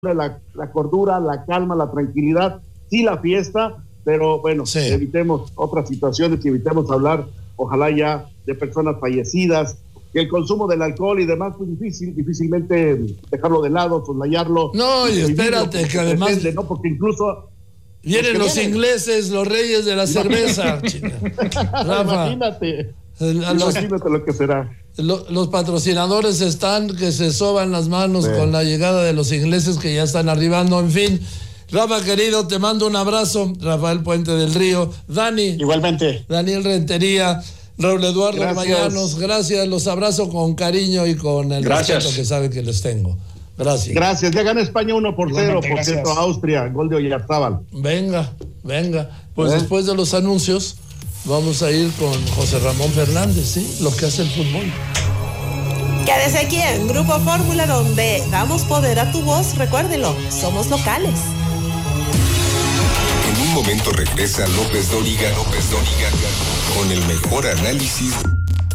la cordura, la calma, la tranquilidad, sí la fiesta, pero bueno, sí, evitemos otras situaciones y evitemos hablar, ojalá ya, de personas fallecidas, que el consumo del alcohol y demás, pues difícilmente dejarlo de lado, soslayarlo. No, y espérate, que además... Pretende, ¿no? Porque incluso... Vienen los ingleses, los reyes de la cerveza. Rafa, imagínate lo que será. Los patrocinadores están que se soban las manos con la llegada de los ingleses que ya están arribando. En fin, Rafa querido, te mando un abrazo. Rafael Puente del Río, Dani. Igualmente. Daniel Rentería, Raúl Eduardo Mayanos, gracias. Los abrazo con cariño y con el respeto que saben que les tengo. Gracias. Ya gana España 1-0, por cierto, Austria, gol de Oyarzábal. Venga. Pues después de los anuncios, vamos a ir con José Ramón Fernández, ¿sí? Lo que hace el fútbol. Quédese aquí en Grupo Fórmula, donde damos poder a tu voz. Recuérdelo, somos locales. En un momento regresa López Dóriga con el mejor análisis